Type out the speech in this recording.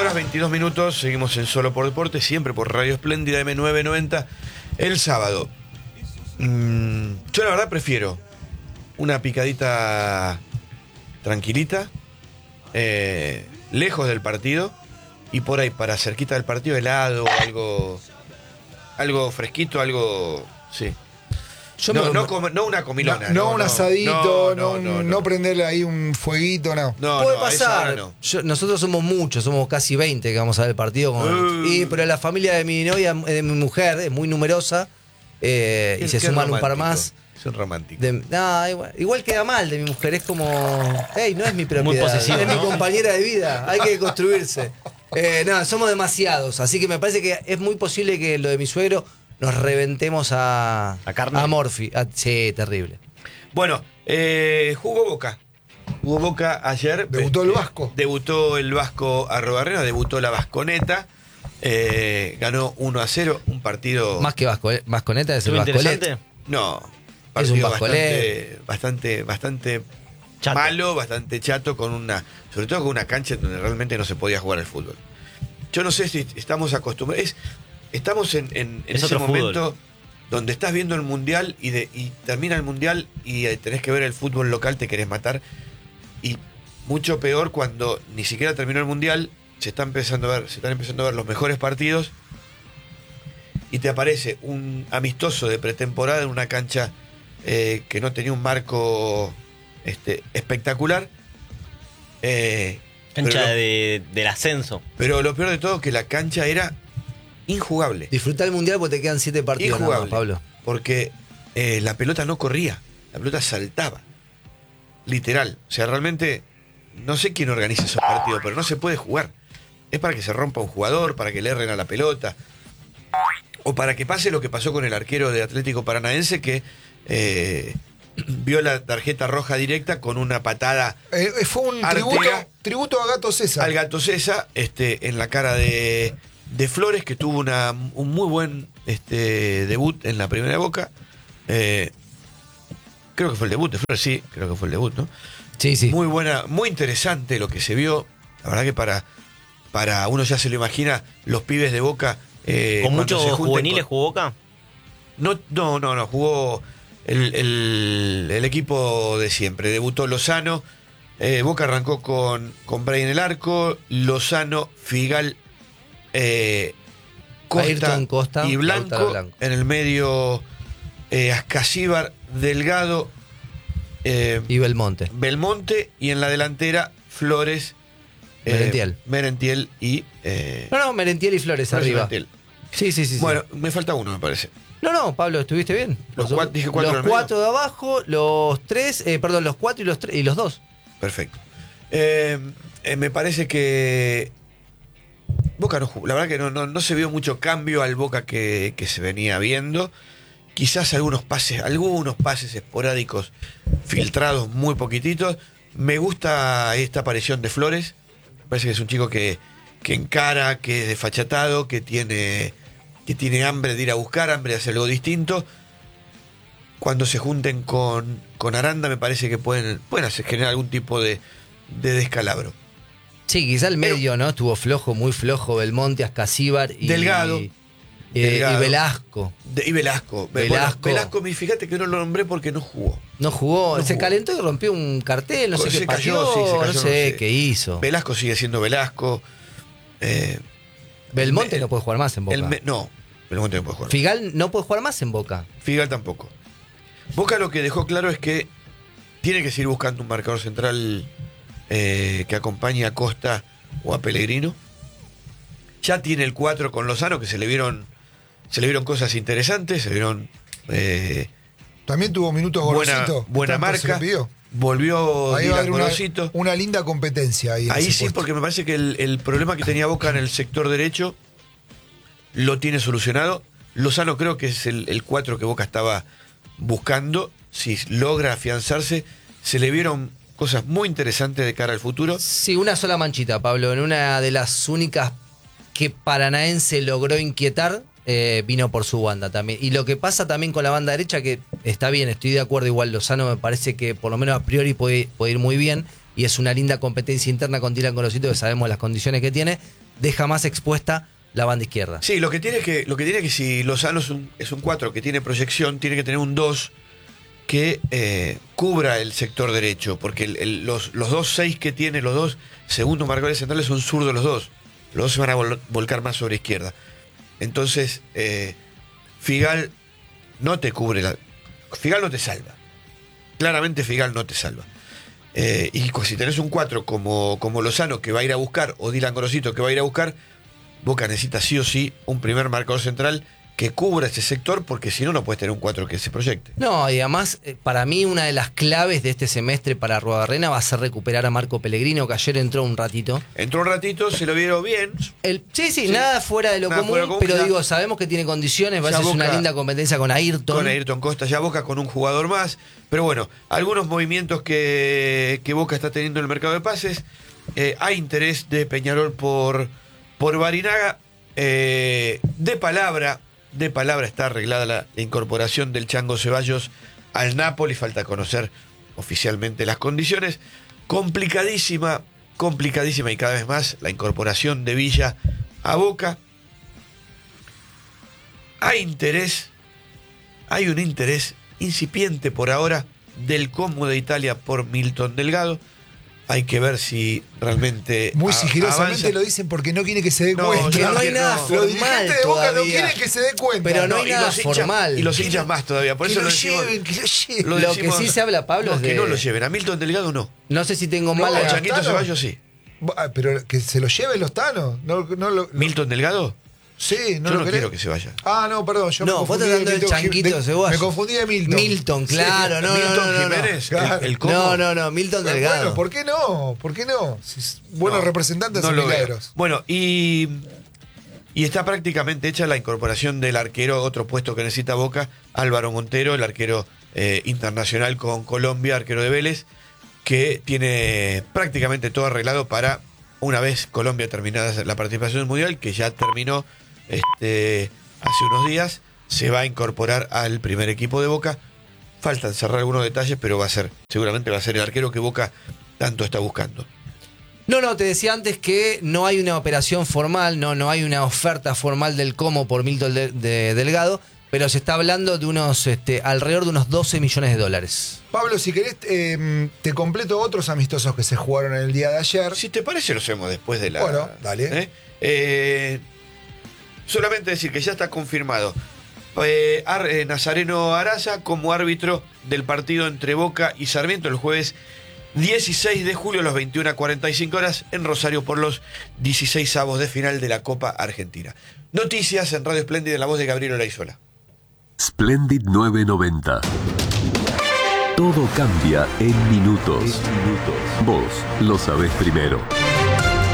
horas 22 minutos, seguimos en Solo por Deporte, siempre por Radio Espléndida M990. El sábado, yo la verdad prefiero una picadita tranquilita, lejos del partido, y por ahí, para cerquita del partido, helado, algo fresquito, algo... Sí. No una comilona. No un asadito, no prenderle ahí un fueguito, no. Puede pasar. Nosotros somos muchos, somos casi 20 que vamos a ver el partido. Pero la familia de mi novia, de mi mujer, es muy numerosa. Y se suman un par más. Son románticos. Igual queda mal de mi mujer. Es como, hey, no es mi propiedad. Muy posesivo, es ¿no? mi compañera de vida. Hay que construirse. Somos demasiados. Así que me parece que es muy posible que lo de mi suegro nos reventemos a Morphy. Sí, terrible. Bueno, jugó Boca. Jugó Boca ayer. Debutó el Vasco. Debutó el Vasco Arrobarrena, debutó la Vasconeta. Ganó 1-0, un partido... Más que Vasconeta, es el interesante. Vascolet. No, Es un partido Vascolet. bastante Chato. malo, bastante chato, sobre todo con una cancha donde realmente no se podía jugar al fútbol. Yo no sé si estamos acostumbrados... Estamos en Es ese otro momento donde estás viendo el Mundial y termina el Mundial y tenés que ver el fútbol local, te querés matar. Y mucho peor cuando ni siquiera terminó el Mundial, se están empezando a ver los mejores partidos y te aparece un amistoso de pretemporada en una cancha que no tenía un marco espectacular. Cancha del ascenso. Pero lo peor de todo es que la cancha era injugable. Disfrutar el Mundial porque te quedan 7 partidos nada más, Pablo. Porque la pelota no corría, la pelota saltaba. Literal. O sea, realmente no sé quién organiza esos partidos, pero no se puede jugar. Es para que se rompa un jugador, para que le erren a la pelota, o para que pase lo que pasó con el arquero de Atlético Paranaense, que vio la tarjeta roja directa con una patada. Fue un tributo a Gato César. Al Gato César, en la cara de Flores, que tuvo un muy buen debut en la primera de Boca. Creo que fue el debut de Flores, sí, creo que fue el debut, ¿no? Sí, sí. Muy buena, muy interesante lo que se vio. La verdad que para uno ya se lo imagina, los pibes de Boca. ¿Con muchos juveniles jugó Boca? No, jugó el equipo de siempre. Debutó Lozano. Boca arrancó con Bray en el arco, Lozano, Figal, Costa y Blanco. En el medio, Ascasíbar, Delgado y Belmonte, y en la delantera Flores, Merentiel y Merentiel y Flores arriba. Merentiel. Sí. Bueno, me falta uno, me parece. No, Pablo, estuviste bien. Dije cuatro los 4 de abajo, los 3, los 4 y los 2. Perfecto. Me parece que Boca no jugó. La verdad que no se vio mucho cambio al Boca que se venía viendo. Quizás algunos pases esporádicos filtrados, muy poquititos. Me gusta esta aparición de Flores. Me parece que es un chico que encara, que es desfachatado, que tiene hambre de ir a buscar, hambre de hacer algo distinto. Cuando se junten con Aranda, me parece que pueden generar algún tipo de descalabro. Sí, quizá el medio, ¿no? Estuvo flojo, muy flojo, Belmonte, Ascasíbar y Delgado. Y Velasco. Velasco, fíjate que no lo nombré porque no jugó. No jugó, se calentó y rompió un cartel, no sé qué pateó, no sé qué hizo. Velasco sigue siendo Velasco. Belmonte no puede jugar más en Boca. Belmonte no puede jugar. Figal no puede jugar más en Boca. Figal tampoco. Boca lo que dejó claro es que tiene que seguir buscando un marcador central que acompañe a Costa o a Pellegrino. Ya tiene el 4 con Lozano, que se le vieron cosas interesantes, se vieron también tuvo minutos Gorosito. Buena marca. Volvió ahí va a haber Gorosito. Una linda competencia ahí. Ahí sí, porque me parece que el problema que tenía Boca en el sector derecho lo tiene solucionado. Lozano creo que es el 4 que Boca estaba buscando. Si logra afianzarse, se le vieron cosas muy interesantes de cara al futuro. Sí, una sola manchita, Pablo. En una de las únicas que Paranaense logró inquietar, vino por su banda también. Y lo que pasa también con la banda derecha, que está bien, estoy de acuerdo, igual Lozano me parece que por lo menos a priori puede ir muy bien, y es una linda competencia interna con Dylan Gorosito, que sabemos las condiciones que tiene, deja más expuesta la banda izquierda. Sí, lo que tiene es que si Lozano es un 4 que tiene proyección, tiene que tener un 2 que cubra el sector derecho, porque los 2-6 que tiene, los dos segundos marcadores centrales son zurdos los dos. Los dos se van a volcar más sobre izquierda. Entonces, Figal no te cubre Figal no te salva. Claramente Figal no te salva. Y si tenés un 4 como Lozano que va a ir a buscar, o Dylan Gorosito que va a ir a buscar, Boca necesita sí o sí un primer marcador central que cubra ese sector, porque si no, no puedes tener un 4 que se proyecte. No, y además, para mí, una de las claves de este semestre para Arruabarrena va a ser recuperar a Marco Pellegrino, que ayer entró un ratito. Entró un ratito, se lo vieron bien. Sí, nada fuera de lo común, pero ya, digo, sabemos que tiene condiciones, va a ser una linda competencia con Ayrton. Con Ayrton Costa, ya Boca con un jugador más. Pero bueno, algunos movimientos que Boca está teniendo en el mercado de pases. Hay interés de Peñarol por Barinaga. De palabra está arreglada la incorporación del Chango Ceballos al Napoli. Falta conocer oficialmente las condiciones. Complicadísima y cada vez más la incorporación de Villa a Boca. Hay un interés incipiente por ahora del Como de Italia por Milton Delgado. Hay que ver si realmente muy sigilosamente avanza. lo dicen porque no quieren que se dé cuenta. Que no hay nada formal. Los dirigentes de Boca todavía no quieren que se dé cuenta. Pero no hay nada formal. Y los hinchas más todavía. Por eso lo lleven. Lo que sí se habla, Pablo, es que no lo lleven. A Milton Delgado no. No sé si tengo mal. A Changuito Ceballos sí. Pero que se lo lleven los tanos. ¿Milton Delgado? Sí, yo no quiero que se vaya. No, perdón. Yo vos estás dando el Changuito Ceballos. Me confundí de Milton. Milton, claro. Sí, no, Milton no, Jiménez. Claro. El Como. No, Milton Delgado. Bueno, ¿por qué no? ¿Por qué no? Buenos representantes son milagros. Bueno, y está prácticamente hecha la incorporación del arquero, otro puesto que necesita Boca, Álvaro Montero, el arquero internacional con Colombia, arquero de Vélez, que tiene prácticamente todo arreglado para, una vez Colombia terminada la participación del Mundial, que ya terminó hace unos días, se va a incorporar al primer equipo de Boca. Faltan cerrar algunos detalles, pero seguramente va a ser el arquero que Boca tanto está buscando. No, te decía antes que no hay una operación formal, no hay una oferta formal del Como por Milton de Delgado, pero se está hablando de unos alrededor de unos $12 millones. Pablo, si querés, te completo otros amistosos que se jugaron el día de ayer. Si te parece, lo hacemos después de la... Bueno, dale. Solamente decir que ya está confirmado Nazareno Araza como árbitro del partido entre Boca y Sarmiento el jueves 16 de julio a las 21:45 horas en Rosario por los 16avos de final de la Copa Argentina. Noticias en Radio Espléndida en la voz de Gabriel Olaizola. Splendid 990. Todo cambia en minutos. Vos lo sabés primero.